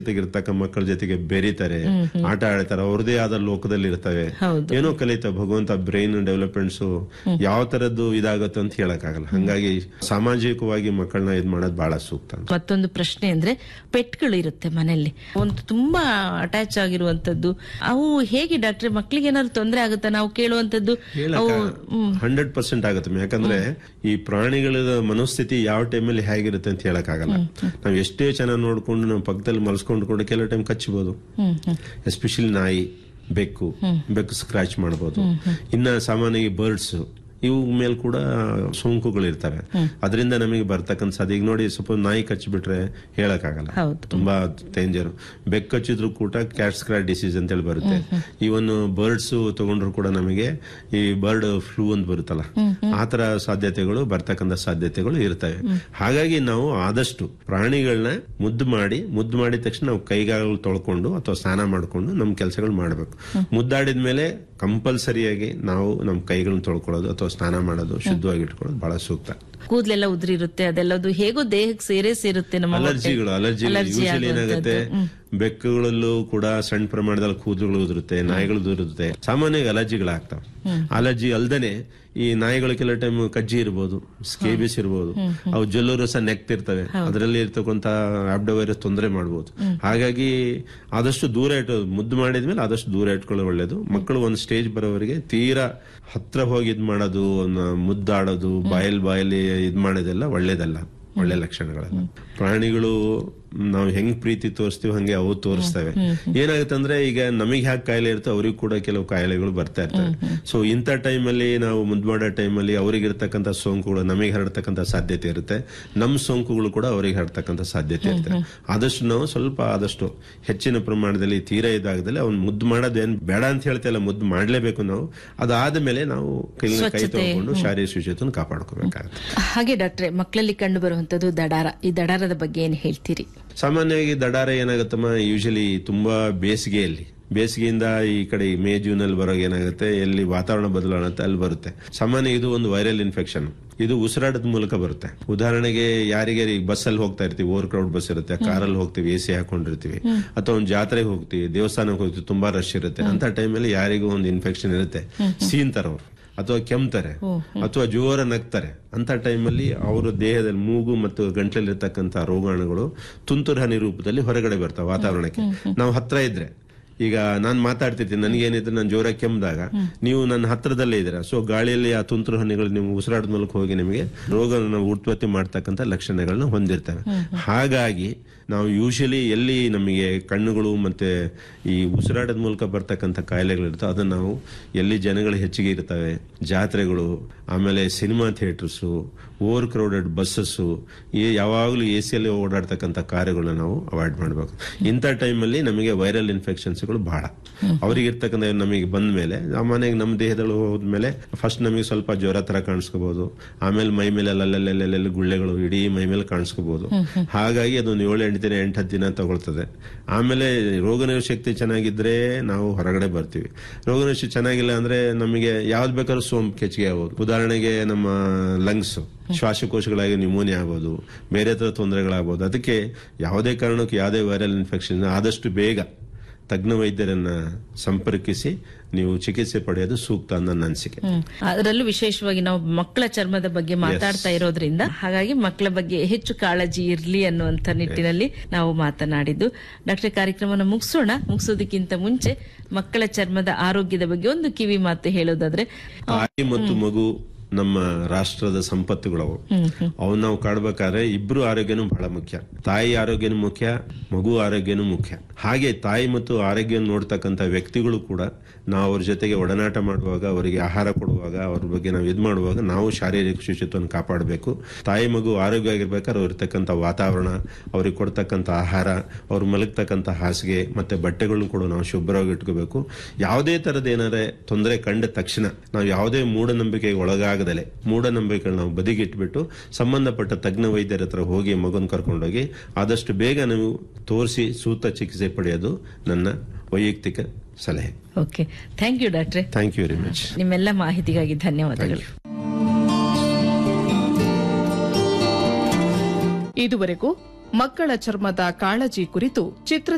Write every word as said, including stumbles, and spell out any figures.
ಜೊತೆಗಿರ್ತಕ್ಕ ಮಕ್ಕಳ ಜೊತೆಗೆ ಬೆರೀತಾರೆ, ಆಟ ಆಡ್ತಾರೆ, ಅವ್ರದೇ ಆದ ಲೋಕದಲ್ಲಿ ಇರ್ತವೆ, ಏನೋ ಕಲಿತಾವೆ. ಭಗವಂತ ಬ್ರೈನ್ ಡೆವಲಪ್ಮೆಂಟ್ಸ್ ಯಾವ ತರದ್ದು ಇದಾಗುತ್ತೆ ಅಂತ ಹೇಳಕ್ಕಾಗಲ್ಲ. ಹಂಗಾಗಿ ಸಾಮಾಜಿಕವಾಗಿ ಮಕ್ಕಳನ್ನ ಇದ್ ಮಾಡೋದು ಬಹಳ ಸೂಕ್ತ. ಮತ್ತೊಂದು ಪ್ರಶ್ನೆ ಅಂದ್ರೆ ಪೆಟ್ಗಳು ಇರುತ್ತೆ ಮನೆಯಲ್ಲಿ, ಒಂದು ತುಂಬಾ ಅಟ್ಯಾಚ್ ಆಗಿರುವಂತದ್ದು, ಅವು ಹೇಗೆ ಡಾಕ್ಟ್ರೆ ಮಕ್ಕಳಿಗೆ ಏನಾದ್ರು ತೊಂದರೆ ಆಗುತ್ತಾ? ನಾವು ಕೇಳುವಂತದ್ದು ಹಂಡ್ರೆಡ್ ಪರ್ಸೆಂಟ್ ಆಗುತ್ತೆ. ಯಾಕಂದ್ರೆ ಈ ಪ್ರಾಣಿಗಳ ಮನೋಸ್ಥಿತಿ ಯಾವ ಟೈಮಲ್ಲಿ ಹೇಗಿರುತ್ತೆ ಅಂತ ಹೇಳಕ್ಕಾಗಲ್ಲ. ನಾವ್ ಎಷ್ಟೇ ಚೆನ್ನಾಗಿ ನೋಡ್ಕೊಂಡು ನಾವು ಪಕ್ಕದಲ್ಲಿ ಮಲ್ಸ್ಕೊಂಡು ಕೂಡ ಕೆಲವು ಟೈಮ್ ಕಚ್ಚಬಹುದು. ಎಸ್ಪೆಷಲಿ ನಾಯಿ, ಬೆಕ್ಕು ಬೆಕ್ಕು ಸ್ಕ್ರಾಚ್ ಮಾಡಬಹುದು. ಇನ್ನ ಸಾಮಾನ್ಯವಾಗಿ ಬರ್ಡ್ಸ್ ಇವು ಮೇಲೆ ಕೂಡ ಸೋಂಕುಗಳು ಇರ್ತವೆ. ಅದರಿಂದ ನಮಗೆ ಬರ್ತಕ್ಕಂಥ ಸಾಧ್ಯ. ಈಗ ನೋಡಿ, ಸ್ವಲ್ಪ ನಾಯಿ ಕಚ್ಚಿಬಿಟ್ರೆ ಹೇಳಕ್ಕಾಗಲ್ಲ, ತುಂಬಾ ಡೇಂಜರ್. ಬೆಕ್ಕು ಕಚ್ಚಿದ್ರು ಕೂಡ ಕ್ಯಾಟ್ ಸ್ಕ್ರಾಚ್ ಡಿಸೀಸ್ ಅಂತ ಹೇಳಿ ಬರುತ್ತೆ. ಇವನ್ ಬರ್ಡ್ಸ್ ತಗೊಂಡ್ರು ಕೂಡ ನಮಗೆ ಈ ಬರ್ಡ್ ಫ್ಲೂ ಅಂತ ಬರುತ್ತಲ್ಲ, ಆತರ ಸಾಧ್ಯತೆಗಳು ಬರ್ತಕ್ಕಂಥ ಸಾಧ್ಯತೆಗಳು ಇರ್ತವೆ. ಹಾಗಾಗಿ ನಾವು ಆದಷ್ಟು ಪ್ರಾಣಿಗಳನ್ನ ಮುದ್ದು ಮಾಡಿ ಮುದ್ದು ಮಾಡಿದ ತಕ್ಷಣ ನಾವು ಕೈಗಾಲು ತೊಳ್ಕೊಂಡು ಅಥವಾ ಸ್ನಾನ ಮಾಡ್ಕೊಂಡು ನಮ್ ಕೆಲಸಗಳು ಮಾಡ್ಬೇಕು. ಮುದ್ದಾಡಿದ್ಮೇಲೆ ಕಂಪಲ್ಸರಿಯಾಗಿ ನಾವು ನಮ್ ಕೈಗಳನ್ನ ತೊಳ್ಕೊಳ್ಳೋದು ಅಥವಾ ಸ್ನಾನ ಮಾಡೋದು, ಶುದ್ಧವಾಗಿ ಇಟ್ಕೊಳ್ಳೋದು ಬಹಳ ಸೂಕ್ತ. ಕೂದಲೆಲ್ಲ ಉದ್ರಿರುತ್ತೆ, ಅದೆಲ್ಲದು ಹೇಗೋ ದೇಹಕ್ಕೆ ಸೇರೇ ಸೇರುತ್ತೆ. ನಮ್ಮ ಅಲರ್ಜಿಗಳು ಅಲರ್ಜಿ ಯೂಶಲಿ ಏನಾಗುತ್ತೆ, ಬೆಕ್ಕುಗಳಲ್ಲೂ ಕೂಡ ಸಣ್ಣ ಪ್ರಮಾಣದಲ್ಲಿ ಕೂದಲುಗಳು ಉದುರುತ್ತೆ, ನಾಯಿಗಳು ಉದುರುತ್ತೆ. ಸಾಮಾನ್ಯವಾಗಿ ಅಲರ್ಜಿಗಳಾಗ್ತಾವೆ. ಅಲರ್ಜಿ ಅಲ್ದೇನೆ ಈ ನಾಯಿಗಳು ಕೆಲವು ಟೈಮ್ ಕಜ್ಜಿ ಇರ್ಬೋದು, ಸ್ಕೇಬಿಸ್ ಇರ್ಬೋದು, ಅವು ಜೊಲ್ಲೂರು ಸಹ ನೆಕ್ತಿರ್ತವೆ, ಅದರಲ್ಲಿ ಇರ್ತಕ್ಕಂತ ಆಬ್ಡೋ ವೈರಸ್ ತೊಂದರೆ ಮಾಡಬಹುದು. ಹಾಗಾಗಿ ಆದಷ್ಟು ದೂರ ಇಟ್ಟು ಮುದ್ದು ಮಾಡಿದ್ಮೇಲೆ ಆದಷ್ಟು ದೂರ ಇಟ್ಕೊಳ್ಳೋ ಒಳ್ಳೇದು. ಮಕ್ಕಳು ಒಂದು ಸ್ಟೇಜ್ ಬರೋವರೆಗೆ ತೀರಾ ಹತ್ರ ಹೋಗಿ ಇದ್ ಮಾಡೋದು, ಮುದ್ದಾಡೋದು, ಬಾಯಲ್ಲಿ ಬಾಯಲ್ಲಿ ಇದ್ ಮಾಡೋದೆಲ್ಲ ಒಳ್ಳೇದಲ್ಲ, ಒಳ್ಳೆ ಲಕ್ಷಣಗಳಲ್ಲ. ಪ್ರಾಣಿಗಳು ನಾವು ಹೆಂಗ್ ಪ್ರೀತಿ ತೋರಿಸ್ತೀವಿ ಹಂಗೆ ಅವು ತೋರಿಸ್ತವೆ. ಏನಾಗುತ್ತೆ ಅಂದ್ರೆ ಈಗ ನಮಗೆ ಹ್ಯಾಕ್ ಕಾಯಿಲೆ ಇರುತ್ತೆ, ಅವ್ರಿಗೂ ಕೂಡ ಕೆಲವು ಕಾಯಿಲೆಗಳು ಬರ್ತಾ ಇರ್ತವೆ. ಸೊ ಇಂಥ ಟೈಮಲ್ಲಿ ನಾವು ಮುದ್ದು ಮಾಡೋ ಟೈಮಲ್ಲಿ ಅವ್ರಿಗೆ ಇರ್ತಕ್ಕಂಥ ಸೋಂಕುಗಳು ನಮಗೆ ಹರಡ್ತಕ್ಕಂಥ ಸಾಧ್ಯತೆ ಇರುತ್ತೆ, ನಮ್ ಸೋಂಕುಗಳು ಕೂಡ ಅವ್ರಿಗೆ ಹರಡ್ತಕ್ಕಂಥ ಸಾಧ್ಯತೆ ಇರುತ್ತೆ. ಆದಷ್ಟು ನಾವು ಸ್ವಲ್ಪ ಆದಷ್ಟು ಹೆಚ್ಚಿನ ಪ್ರಮಾಣದಲ್ಲಿ ತೀರಾ ಇದಾಗದಲ್ಲಿ ಅವ್ನು ಮುದ್ದು ಮಾಡೋದೇನ್ ಬೇಡ ಅಂತ ಹೇಳ್ತಿಲ್ಲ, ಮುದ್ದು ಮಾಡ್ಲೇಬೇಕು ನಾವು. ಅದಾದ ಮೇಲೆ ನಾವು ಕೈ ಕೈ ತಗೊಂಡು ಶಾರೀರಿಕ ಶುಚಿತ್ವವನ್ನು ಕಾಪಾಡ್ಕೋಬೇಕಾಗುತ್ತೆ. ಹಾಗೆ ಡಾಕ್ಟ್ರೆ, ಮಕ್ಕಳಲ್ಲಿ ಕಂಡು ಬರುವಂತದ್ದು ದಡಾರ, ಈ ದಡಾರದ ಬಗ್ಗೆ ಏನ್ ಹೇಳ್ತೀರಿ? ಸಾಮಾನ್ಯವಾಗಿ ದಡಾರ ಏನಾಗುತ್ತಮ್ಮ, ಯೂಶಲಿ ತುಂಬಾ ಬೇಸಿಗೆಯಲ್ಲಿ ಬೇಸಿಗೆಯಿಂದ ಈ ಕಡೆ ಮೇ ಜೂನ್ ಅಲ್ಲಿ ಬರೋಕೆ ಏನಾಗುತ್ತೆ, ಎಲ್ಲಿ ವಾತಾವರಣ ಬದಲಾವಣೆ ಅಲ್ಲಿ ಬರುತ್ತೆ. ಸಾಮಾನ್ಯ ಇದು ಒಂದು ವೈರಲ್ ಇನ್ಫೆಕ್ಷನ್. ಇದು ಉಸಿರಾಟದ ಮೂಲಕ ಬರುತ್ತೆ. ಉದಾಹರಣೆಗೆ ಯಾರಿಗೆ ಬಸ್ ಅಲ್ಲಿ ಹೋಗ್ತಾ ಇರ್ತೀವಿ, ಓವರ್ ಕ್ರೌಡ್ ಬಸ್ ಇರುತ್ತೆ, ಕಾರಲ್ಲಿ ಹೋಗ್ತೀವಿ, ಎ ಸಿ ಹಾಕೊಂಡಿರ್ತೀವಿ, ಅಥವಾ ಒಂದು ಜಾತ್ರೆಗೆ ಹೋಗ್ತೀವಿ, ದೇವಸ್ಥಾನಕ್ಕೆ ಹೋಗ್ತೀವಿ, ತುಂಬಾ ರಶ್ ಇರುತ್ತೆ. ಅಂತ ಟೈಮಲ್ಲಿ ಯಾರಿಗೂ ಒಂದು ಇನ್ಫೆಕ್ಷನ್ ಇರುತ್ತೆ, ಸೀನ್ತಾರವ್ರು ಅಥವಾ ಕೆಮ್ತಾರೆ ಅಥವಾ ಜೋರ ನಗ್ತಾರೆ. ಅಂತ ಟೈಮಲ್ಲಿ ಅವರ ದೇಹದಲ್ಲಿ ಮೂಗು ಮತ್ತು ಗಂಟಲಲ್ಲಿ ಇರ್ತಕ್ಕಂಥ ರೋಗಾಣುಗಳು ತುಂತುರು ಹನಿ ರೂಪದಲ್ಲಿ ಹೊರಗಡೆ ಬರ್ತಾವೆ ವಾತಾವರಣಕ್ಕೆ. ನಾವು ಹತ್ರ ಇದ್ರೆ, ಈಗ ನಾನ್ ಮಾತಾಡ್ತಿರ್ತೀನಿ, ನನ್ಗೇನಿದ್ರೆ ನಾನು ಜೋರಾಗಿ ಕೆಮ್ಮಿದಾಗ ನೀವು ನನ್ನ ಹತ್ರದಲ್ಲೇ ಇದ್ದೀರಾ, ಸೊ ಗಾಳಿಯಲ್ಲಿ ಆ ತುಂತುರು ಹನಿಗಳು ನಿಮ್ಮ ಉಸಿರಾಟದ ಮೂಲಕ ಹೋಗಿ ನಿಮಗೆ ರೋಗ ಉತ್ಪತ್ತಿ ಮಾಡ್ತಕ್ಕಂಥ ಲಕ್ಷಣಗಳನ್ನ ಹೊಂದಿರ್ತವೆ. ಹಾಗಾಗಿ ನಾವು ಯೂಶಲಿ ಎಲ್ಲಿ ನಮಗೆ ಕಣ್ಣುಗಳು ಮತ್ತೆ ಈ ಉಸಿರಾಟದ ಮೂಲಕ ಬರ್ತಕ್ಕಂಥ ಕಾಯಿಲೆಗಳಿರ್ತವೆ, ಅದನ್ನ ನಾವು ಎಲ್ಲಿ ಜನಗಳು ಹೆಚ್ಚಿಗೆ ಇರ್ತವೆ, ಜಾತ್ರೆಗಳು, ಆಮೇಲೆ cinema theatres, over crowded buses, ಯಾವಾಗಲೂ ಎ ಸಿಯಲ್ಲಿ ಓಡಾಡ್ತಕ್ಕಂಥ ಕಾರ್ಯಗಳನ್ನ ನಾವು ಅವಾಯ್ಡ್ ಮಾಡಬೇಕು. ಇಂಥ ಟೈಮಲ್ಲಿ ನಮಗೆ ವೈರಲ್ ಇನ್ಫೆಕ್ಷನ್ಸ್ಗಳು ಬಹಳ ಅವ್ರಿಗೆ ಇರ್ತಕ್ಕಂಥ ನಮಗೆ ಬಂದ ಮೇಲೆ, ಸಾಮಾನ್ಯವಾಗಿ ನಮ್ಮ ದೇಹದಲ್ಲಿ ಹೋದ್ಮೇಲೆ ಫಸ್ಟ್ ನಮಗೆ ಸ್ವಲ್ಪ ಜ್ವರ ತರ ಕಾಣಿಸ್ಕೋಬಹುದು, ಆಮೇಲೆ ಮೈ ಮೇಲೆ ಅಲ್ಲಲ್ಲೆಲ್ಲೆಲ್ಲ ಗುಳ್ಳೆಗಳು ಇಡೀ ಮೈ ಮೇಲೆ ಕಾಣಿಸ್ಕೋಬಹುದು. ಹಾಗಾಗಿ ಅದೊಂದು ಏಳು ಎಂಟು ದಿನ ಎಂಟು ಹತ್ತು ದಿನ ತಗೊಳ್ತದೆ. ಆಮೇಲೆ ರೋಗನಿರೋಧಕ ಶಕ್ತಿ ಚೆನ್ನಾಗಿದ್ರೆ ನಾವು ಹೊರಗಡೆ ಬರ್ತೀವಿ. ರೋಗನಿರೋಧಕ ಶಕ್ತಿ ಚೆನ್ನಾಗಿಲ್ಲ ಅಂದ್ರೆ ನಮಗೆ ಯಾವ್ದು ಬೇಕಾದ್ರೂ ಸೋಂಕು ಹೆಚ್ಚಿಗೆ ಆಗೋದು. ಉದಾಹರಣೆಗೆ ನಮ್ಮ ಲಂಗ್ಸ್, ಶ್ವಾಸಕೋಶಗಳಾಗಿ ನ್ಯೂಮೋನಿಯಾ ಆಗೋದು, ಬೇರೆ ತರ ತೊಂದರೆಗಳಾಗಬಹುದು. ಅದಕ್ಕೆ ಯಾವುದೇ ಕಾರಣಕ್ಕೂ ಯಾವುದೇ ವೈರಲ್ ಇನ್ಫೆಕ್ಷನ್ ಆದಷ್ಟು ಬೇಗ ತಜ್ಞ ವೈದ್ಯರನ್ನ ಸಂಪರ್ಕಿಸಿ ನೀವು ಚಿಕಿತ್ಸೆ ಪಡೆಯೋದು ಸೂಕ್ತ ಅಂತ ನನ್ನ ಅನಿಸಿಕೆ. ಅದರಲ್ಲೂ ವಿಶೇಷವಾಗಿ ನಾವು ಮಕ್ಕಳ ಚರ್ಮದ ಬಗ್ಗೆ ಮಾತಾಡ್ತಾ ಇರೋದ್ರಿಂದ, ಹಾಗಾಗಿ ಮಕ್ಕಳ ಬಗ್ಗೆ ಹೆಚ್ಚು ಕಾಳಜಿ ಇರ್ಲಿ ಅನ್ನುವಂತ ನಿಟ್ಟಿನಲ್ಲಿ ನಾವು ಮಾತನಾಡಿದ್ದು. ಡಾಕ್ಟರ್, ಕಾರ್ಯಕ್ರಮನ ಮುಗಿಸೋಣ. ಮುಗಿಸೋದಕ್ಕಿಂತ ಮುಂಚೆ ಮಕ್ಕಳ ಚರ್ಮದ ಆರೋಗ್ಯದ ಬಗ್ಗೆ ಒಂದು ಕಿವಿ ಮಾತು ಹೇಳೋದಾದ್ರೆ, ತಾಯಿ ಮತ್ತು ಮಗು ನಮ್ಮ ರಾಷ್ಟ್ರದ ಸಂಪತ್ತುಗಳವು. ಅವು ನಾವು ಕಾಡ್ಬೇಕಾದ್ರೆ ಇಬ್ರು ಆರೋಗ್ಯನೂ ಬಹಳ ಮುಖ್ಯ. ತಾಯಿ ಆರೋಗ್ಯನೂ ಮುಖ್ಯ, ಮಗು ಆರೋಗ್ಯನೂ ಮುಖ್ಯ. ಹಾಗೆ ತಾಯಿ ಮತ್ತು ಆರೋಗ್ಯ ನೋಡ್ತಕ್ಕಂಥ ವ್ಯಕ್ತಿಗಳು ಕೂಡ ನಾವು ಅವ್ರ ಜೊತೆಗೆ ಒಡನಾಟ ಮಾಡುವಾಗ, ಅವರಿಗೆ ಆಹಾರ ಕೊಡುವಾಗ, ಅವ್ರ ಬಗ್ಗೆ ನಾವು ಇದ್ ಮಾಡುವಾಗ ನಾವು ಶಾರೀರಿಕ ಶುಚಿತ್ವವನ್ನು ಕಾಪಾಡಬೇಕು. ತಾಯಿ ಮಗು ಆರೋಗ್ಯ ಆಗಿರ್ಬೇಕಾದ್ರೆ ಅವ್ರ ಇರ್ತಕ್ಕಂಥ ವಾತಾವರಣ, ಅವ್ರಿಗೆ ಕೊಡ್ತಕ್ಕಂಥ ಆಹಾರ, ಅವ್ರು ಮಲಗ್ತಕ್ಕಂಥ ಹಾಸಿಗೆ ಮತ್ತೆ ಬಟ್ಟೆಗಳನ್ನು ಕೂಡ ನಾವು ಶುಭ್ರವಾಗಿ ಇಟ್ಕೋಬೇಕು. ಯಾವುದೇ ತರದ ಏನಾದ್ರೆ ತೊಂದರೆ ಕಂಡ ತಕ್ಷಣ ನಾವು ಯಾವುದೇ ಮೂಢನಂಬಿಕೆಗೆ ಒಳಗಾಗದಲೆ ಮೂಢನಂಬಿಕೆಗಳು ನಾವು ಬದಿಗಿಟ್ಬಿಟ್ಟು ಸಂಬಂಧಪಟ್ಟ ತಜ್ಞ ವೈದ್ಯರ ಹತ್ರ ಹೋಗಿ ಮಗನ್ ಕರ್ಕೊಂಡೋಗಿ ಆದಷ್ಟು ಬೇಗ ನಾವು ತೋರಿಸಿ ಸೂಕ್ತ ಚಿಕಿತ್ಸೆ ಪಡೆಯೋದು ನನ್ನ ವೈಯಕ್ತಿಕ ಸಲಹೆ. ಓಕೆ, ಥ್ಯಾಂಕ್ ಯು ಡಾಕ್ಟ್ರೆ. Thank you very much. ನಿಮ್ಮೆಲ್ಲ ಮಾಹಿತಿಗಾಗಿ ಧನ್ಯವಾದಗಳು. ಇದುವರೆಗೂ ಮಕ್ಕಳ ಚರ್ಮದ ಕಾಳಜಿ ಕುರಿತು ಚಿತ್ರ